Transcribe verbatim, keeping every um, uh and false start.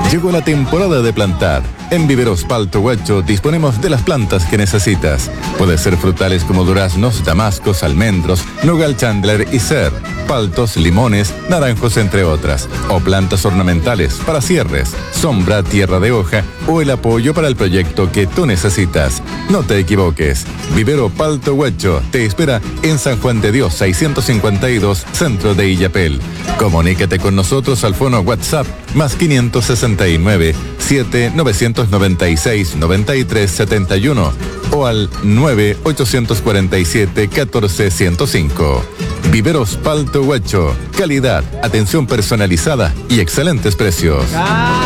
Llegó la temporada de plantar. En Viveros Palto Huacho disponemos de las plantas que necesitas. Puede ser frutales como duraznos, damascos, almendros, nogal chandler y cer, paltos, limones, naranjos, entre otras. O plantas ornamentales para cierres, sombra, tierra de hoja o el apoyo para el proyecto que tú necesitas. No te equivoques. Vivero Palto Huacho te espera en San Juan de Dios seiscientos cincuenta y dos, centro de Illapel. Comunícate con nosotros al fono WhatsApp más quinientos sesenta y nueve, siete novecientos noventa y seis, noventa y tres setenta y uno o al nueve ochocientos cuarenta y siete, catorce ciento cinco. Viveros Palto Huacho. Calidad, atención personalizada y excelentes precios.